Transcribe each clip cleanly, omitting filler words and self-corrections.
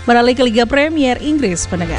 Beralih ke Liga Premier Inggris, pendengar.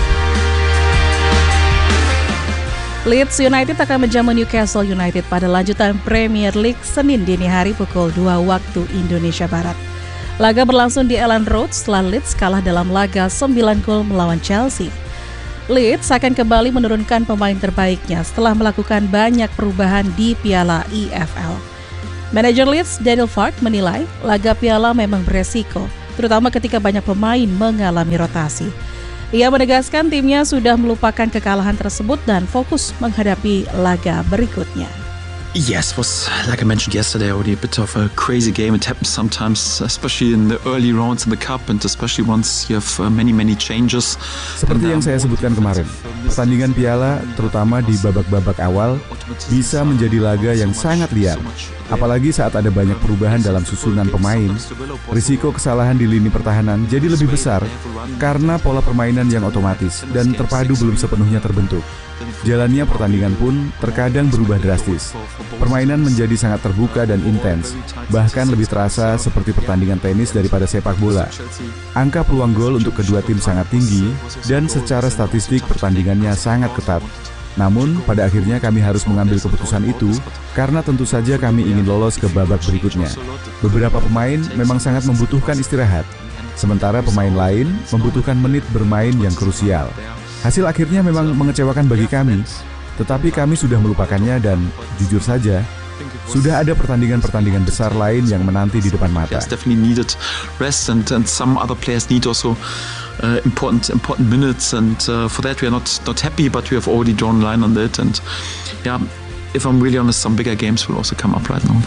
Leeds United akan menjamu Newcastle United pada lanjutan Premier League Senin dini hari pukul 2 waktu Indonesia Barat. Laga berlangsung di Elland Road setelah Leeds kalah dalam laga 9 gol melawan Chelsea. Leeds akan kembali menurunkan pemain terbaiknya setelah melakukan banyak perubahan di Piala EFL. Manajer Leeds, Daniel Farke, menilai laga Piala memang beresiko, terutama ketika banyak pemain mengalami rotasi. Ia menegaskan timnya sudah melupakan kekalahan tersebut dan fokus menghadapi laga berikutnya. Yes, it was, like I mentioned yesterday, already a bit of a crazy game. It happens sometimes, especially in the early rounds in the cup and especially once you have many changes. Seperti yang saya sebutkan kemarin, pertandingan piala, terutama di babak-babak awal, bisa menjadi laga yang sangat liar. Apalagi saat ada banyak perubahan dalam susunan pemain, risiko kesalahan di lini pertahanan jadi lebih besar karena pola permainan yang otomatis dan terpadu belum sepenuhnya terbentuk. Jalannya pertandingan pun terkadang berubah drastis. Permainan menjadi sangat terbuka dan intens, bahkan lebih terasa seperti pertandingan tenis daripada sepak bola. Angka peluang gol untuk kedua tim sangat tinggi dan secara statistik pertandingannya sangat ketat. Namun, pada akhirnya kami harus mengambil keputusan itu karena tentu saja kami ingin lolos ke babak berikutnya. Beberapa pemain memang sangat membutuhkan istirahat, sementara pemain lain membutuhkan menit bermain yang krusial. Hasil akhirnya memang mengecewakan bagi kami, tetapi kami sudah melupakannya dan jujur saja, sudah ada pertandingan-pertandingan besar lain yang menanti di depan mata. Yes, definitely needed rest and some other players need also important minutes and for that we are not happy, but we have already drawn a line on that and yeah, if I'm really honest, some bigger games will also come up right now.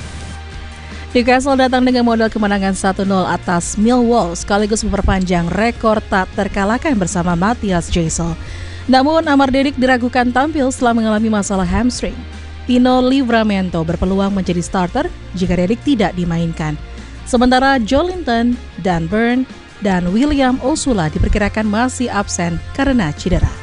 Newcastle datang dengan modal kemenangan 1-0 atas Millwall sekaligus memperpanjang rekor tak terkalahkan bersama Matthias Gisel. Namun Amar Dedik diragukan tampil setelah mengalami masalah hamstring. Tino Livramento berpeluang menjadi starter jika Dedik tidak dimainkan. Sementara Joelinton, Dan Burn, dan William Osula diperkirakan masih absen karena cedera.